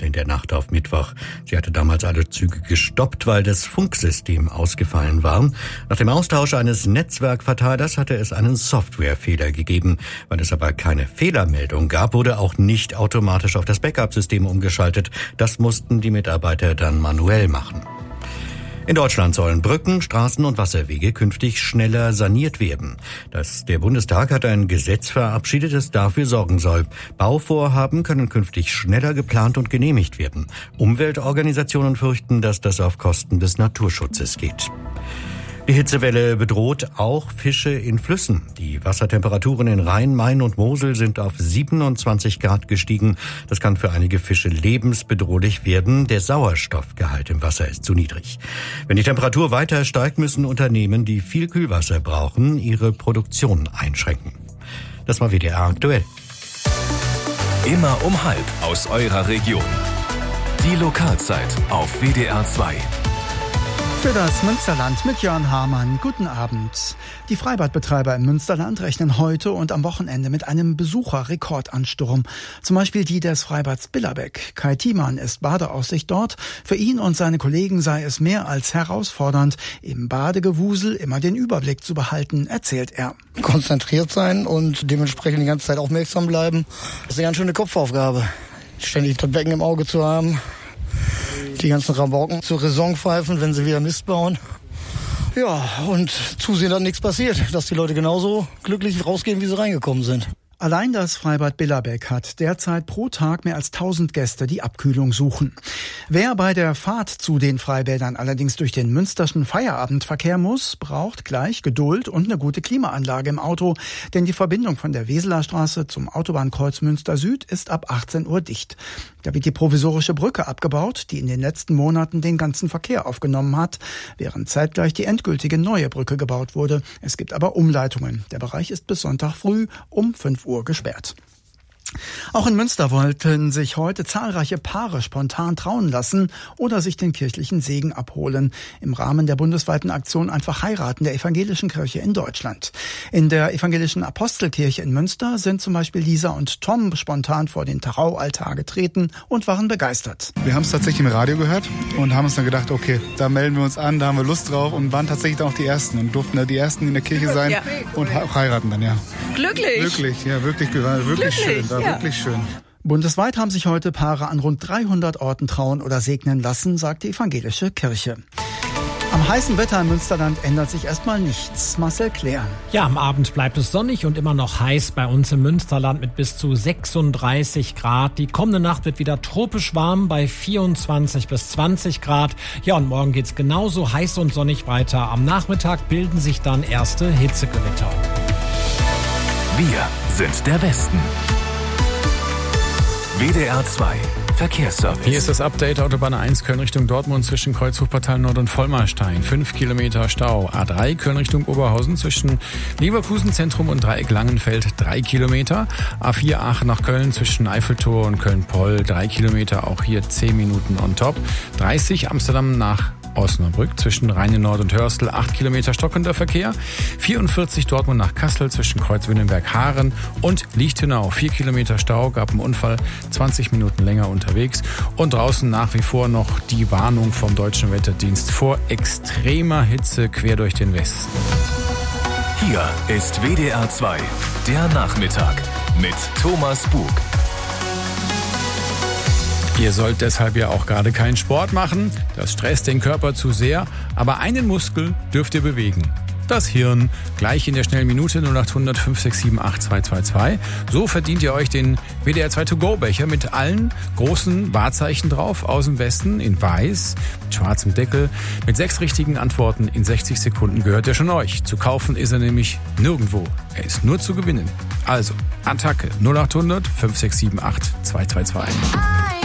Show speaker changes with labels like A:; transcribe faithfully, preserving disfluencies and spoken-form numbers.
A: in der Nacht auf Mittwoch. Sie hatte damals alle Züge gestoppt, weil das Funksystem ausgefallen war. Nach dem Austausch eines Netzwerkverteilers hatte es einen Softwarefehler gegeben. Weil es aber keine Fehlermeldung gab, wurde auch nicht automatisch auf das Backup-System umgeschaltet. Das mussten die Mitarbeiter dann manuell machen. In Deutschland sollen Brücken, Straßen und Wasserwege künftig schneller saniert werden. Das, der Bundestag hat ein Gesetz verabschiedet, das dafür sorgen soll. Bauvorhaben können künftig schneller geplant und genehmigt werden. Umweltorganisationen fürchten, dass das auf Kosten des Naturschutzes geht. Die Hitzewelle bedroht auch Fische in Flüssen. Die Wassertemperaturen in Rhein, Main und Mosel sind auf siebenundzwanzig Grad gestiegen. Das kann für einige Fische lebensbedrohlich werden. Der Sauerstoffgehalt im Wasser ist zu niedrig. Wenn die Temperatur weiter steigt, müssen Unternehmen, die viel Kühlwasser brauchen, ihre Produktion einschränken. Das war W D R aktuell.
B: Immer um halb aus eurer Region. Die Lokalzeit auf W D R zwei.
C: Für das Münsterland mit Jörn Hamann. Guten Abend. Die Freibadbetreiber im Münsterland rechnen heute und am Wochenende mit einem Besucherrekordansturm. Zum Beispiel die des Freibads Billerbeck. Kai Thiemann ist Badeaufsicht dort. Für ihn und seine Kollegen sei es mehr als herausfordernd, im Badegewusel immer den Überblick zu behalten, erzählt er.
D: Konzentriert sein und dementsprechend die ganze Zeit aufmerksam bleiben. Das ist eine ganz schöne Kopfaufgabe. Ständig das Becken im Auge zu haben. Die ganzen Rabauken zur Raison pfeifen, wenn sie wieder Mist bauen. Ja, und zusehen, dass nichts passiert. Dass die Leute genauso glücklich rausgehen, wie sie reingekommen sind.
C: Allein das Freibad Billerbeck hat derzeit pro Tag mehr als tausend Gäste, die Abkühlung suchen. Wer bei der Fahrt zu den Freibädern allerdings durch den münsterschen Feierabendverkehr muss, braucht gleich Geduld und eine gute Klimaanlage im Auto. Denn die Verbindung von der Weseler Straße zum Autobahnkreuz Münster Süd ist ab achtzehn Uhr dicht. Da wird die provisorische Brücke abgebaut, die in den letzten Monaten den ganzen Verkehr aufgenommen hat, während zeitgleich die endgültige neue Brücke gebaut wurde. Es gibt aber Umleitungen. Der Bereich ist bis Sonntag früh um fünf Uhr gesperrt. Auch in Münster wollten sich heute zahlreiche Paare spontan trauen lassen oder sich den kirchlichen Segen abholen im Rahmen der bundesweiten Aktion Einfach heiraten der evangelischen Kirche in Deutschland. In der evangelischen Apostelkirche in Münster sind zum Beispiel Lisa und Tom spontan vor den Traualtar getreten und waren begeistert.
E: Wir haben es tatsächlich im Radio gehört und haben uns dann gedacht, okay, da melden wir uns an, da haben wir Lust drauf und waren tatsächlich dann auch die Ersten und durften da die Ersten in der Kirche sein ja. und auch heiraten dann, ja.
F: Glücklich.
E: Glücklich, ja, wirklich, wirklich Glücklich. schön. Ja. Wirklich schön.
C: Bundesweit haben sich heute Paare an rund dreihundert Orten trauen oder segnen lassen, sagt die evangelische Kirche. Am heißen Wetter im Münsterland ändert sich erstmal nichts. Marcel Claire.
G: Ja, am Abend bleibt es sonnig und immer noch heiß bei uns im Münsterland mit bis zu sechsunddreißig Grad. Die kommende Nacht wird wieder tropisch warm bei vierundzwanzig bis zwanzig Grad. Ja, und morgen geht's genauso heiß und sonnig weiter. Am Nachmittag bilden sich dann erste Hitzegewitter.
B: Wir sind der Westen. W D R zwei Verkehrsservice.
H: Hier ist das Update. Autobahn eins Köln Richtung Dortmund zwischen Kreuzhochpartal Nord und Vollmarstein. Fünf Kilometer Stau. A drei Köln Richtung Oberhausen zwischen Leverkusen Zentrum und Dreieck Langenfeld. Drei Kilometer. A vier Aachen nach Köln zwischen Eiffeltor und Köln-Poll. Drei Kilometer. Auch hier zehn Minuten on top. dreißig Amsterdam nach Osnabrück zwischen Rheine-Nord und Hörstel, acht Kilometer stockender Verkehr. vierundvierzig Dortmund nach Kassel zwischen Kreuz-Wünnenberg-Haaren und Lichtenau. vier Kilometer Stau, gab einen Unfall, zwanzig Minuten länger unterwegs. Und draußen nach wie vor noch die Warnung vom Deutschen Wetterdienst vor extremer Hitze quer durch den Westen.
B: Hier ist W D R zwei, der Nachmittag mit Thomas Bug.
H: Ihr sollt deshalb ja auch gerade keinen Sport machen. Das stresst den Körper zu sehr. Aber einen Muskel dürft ihr bewegen. Das Hirn. Gleich in der schnellen Minute null acht hundert fünf sechs sieben acht zwei zwei zwei. So verdient ihr euch den W D R zwei To-Go-Becher mit allen großen Wahrzeichen drauf aus dem Westen in weiß, mit schwarzem Deckel. Mit sechs richtigen Antworten in sechzig Sekunden gehört er schon euch. Zu kaufen ist er nämlich nirgendwo. Er ist nur zu gewinnen. Also, Attacke null acht hundert fünf sechs sieben acht zwei zwei zwei.